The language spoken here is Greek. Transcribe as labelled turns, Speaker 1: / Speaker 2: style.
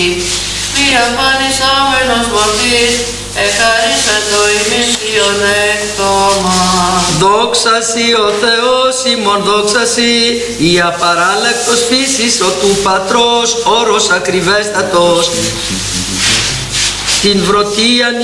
Speaker 1: Μία πανισάμενος μορφής, εχαρίσαντο ημίς ιονέκτομα.
Speaker 2: Δόξα σοι ο Θεός ημών, δόξα σοι, η απαράλλακτος φύσης ο του Πατρός, όρος ακριβέστατος, την βρωτίαν